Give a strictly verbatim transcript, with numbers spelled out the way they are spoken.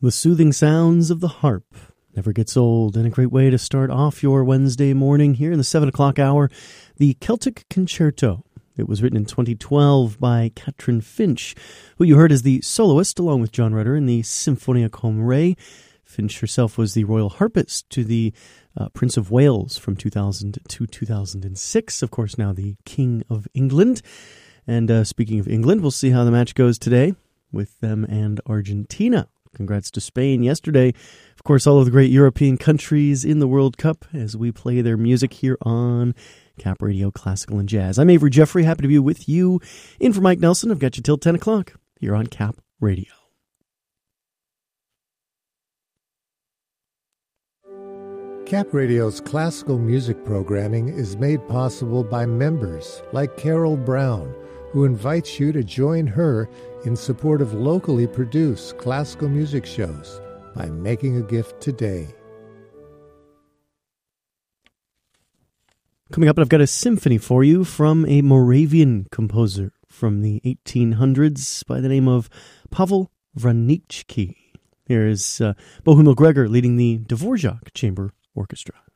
The soothing sounds of the harp never gets old, and a great way to start off your Wednesday morning here in the seven o'clock hour, the Celtic Concerto. It was written in twenty twelve by Katrin Finch, who you heard as the soloist along with John Rutter in the Symphonia Cum Re. Finch herself was the royal harpist to the uh, Prince of Wales from two thousand to two thousand six, of course now the King of England. And uh, speaking of England, we'll see how the match goes today with them and Argentina. Congrats to Spain yesterday. Of course, all of the great European countries in the World Cup as we play their music here on Cap Radio Classical and Jazz. I'm Avery Jeffrey, happy to be with you. In for Mike Nelson, I've got you till ten o'clock here on Cap Radio. Cap Radio's classical music programming is made possible by members like Carol Brown, who invites you to join her in support of locally produced classical music shows by making a gift today. Coming up, I've got a symphony for you from a Moravian composer from the eighteen hundreds by the name of Pavel Vraničky. Here is uh, Bohumil Gregor leading the Dvorak Chamber Orchestra.